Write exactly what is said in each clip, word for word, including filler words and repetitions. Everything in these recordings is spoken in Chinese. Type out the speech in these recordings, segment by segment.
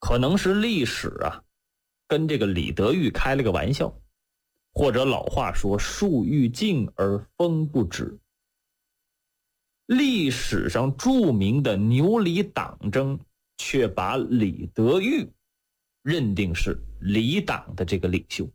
可能是历史啊跟这个李德裕开了个玩笑，或者老话说树欲静而风不止。历史上著名的牛李党争却把李德裕认定是李党的这个领袖。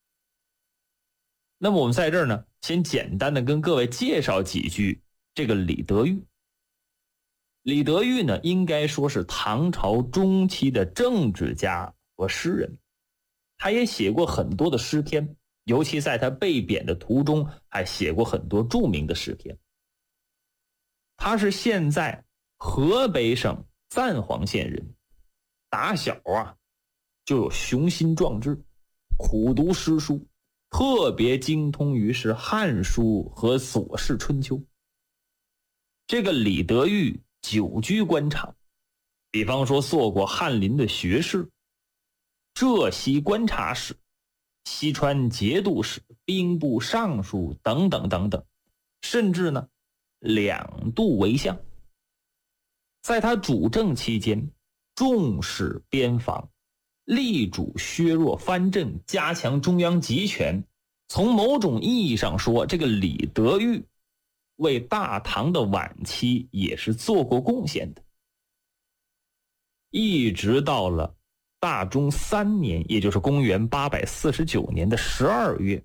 那么我们在这儿呢，先简单的跟各位介绍几句这个李德裕。李德裕呢，应该说是唐朝中期的政治家和诗人，他也写过很多的诗篇，尤其在他被贬的途中还写过很多著名的诗篇。他是现在河北省赞皇县人，打小啊就有雄心壮志，苦读诗书，特别精通于是《汉书》和《左氏春秋》。这个李德裕久居官场，比方说做过翰林的学士、浙西观察使、西川节度使、兵部尚书等等等等，甚至呢两度为相。在他主政期间，重视边防，力主削弱藩镇，加强中央集权。从某种意义上说，这个李德裕为大唐的晚期也是做过贡献的。一直到了大中三年，也就是公元八百四十九年的十二月，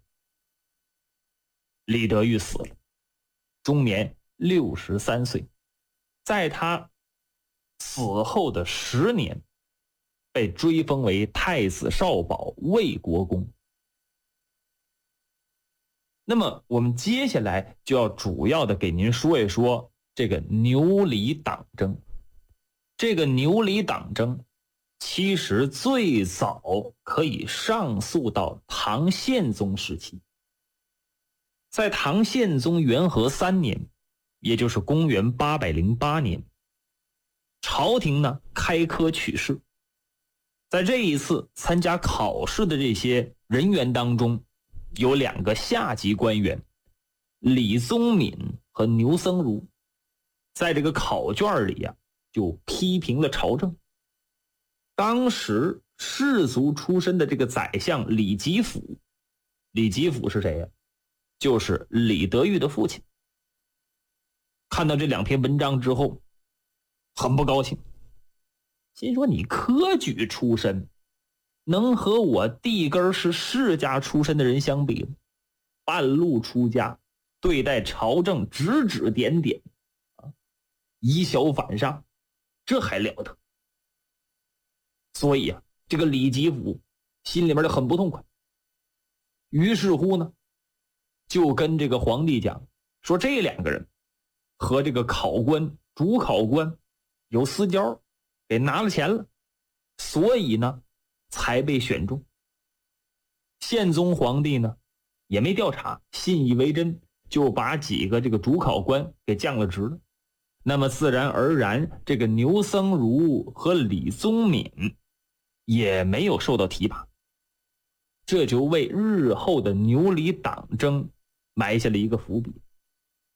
李德裕死了，终年六十三岁。在他死后的十年，被追封为太子少保、魏国公。那么我们接下来就要主要的给您说一说这个牛李党争。这个牛李党争其实最早可以上溯到唐宪宗时期。在唐宪宗元和三年，也就是公元八百零八年，朝廷呢开科取士。在这一次参加考试的这些人员当中，有两个下级官员，李宗闵和牛僧孺，在这个考卷里啊，就批评了朝政。当时士族出身的这个宰相李吉甫，李吉甫是谁呀？就是李德裕的父亲。看到这两篇文章之后，很不高兴，心说你科举出身，能和我地根是世家出身的人相比吗？半路出家，对待朝政指指点点，啊，以小反上，这还了得？所以啊，这个李吉甫心里面就很不痛快。于是乎呢，就跟这个皇帝讲说，这两个人和这个考官、主考官有私交，给拿了钱了，所以呢才被选中。宪宗皇帝呢也没调查，信以为真，就把几个这个主考官给降了职了。那么自然而然，这个牛僧孺和李宗闵也没有受到提拔，这就为日后的牛李党争埋下了一个伏笔。